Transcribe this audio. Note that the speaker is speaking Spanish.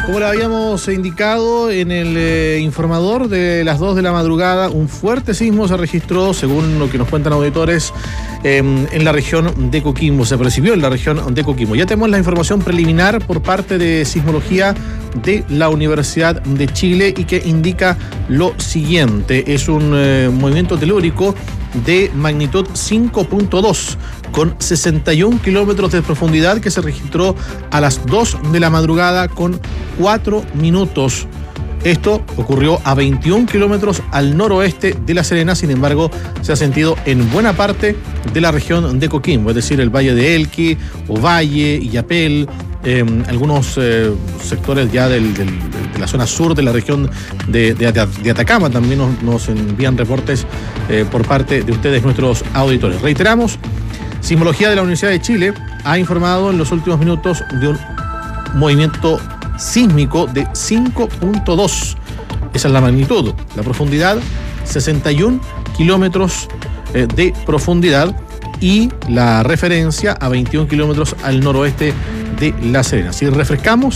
Como le habíamos indicado en el informador de las 2 de la madrugada, un fuerte sismo se registró, según lo que nos cuentan auditores, en la región de Coquimbo. Se percibió en la región de Coquimbo. Ya tenemos la información preliminar por parte de Sismología de la Universidad de Chile y que indica lo siguiente. Es un movimiento telúrico de magnitud 5.2 con 61 kilómetros de profundidad que se registró a las 2 de la madrugada con 4 minutos. Esto ocurrió a 21 kilómetros al noroeste de La Serena, sin embargo, se ha sentido en buena parte de la región de Coquimbo, es decir, el Valle de Elqui, Ovalle, Illapel, algunos sectores ya de la zona sur de la región de Atacama. También nos envían reportes por parte de ustedes, nuestros auditores. Reiteramos, Sismología de la Universidad de Chile ha informado en los últimos minutos de un movimiento sísmico de 5.2. Esa es la magnitud. La profundidad, 61 kilómetros de profundidad, y la referencia a 21 kilómetros al noroeste de La Serena. Si refrescamos,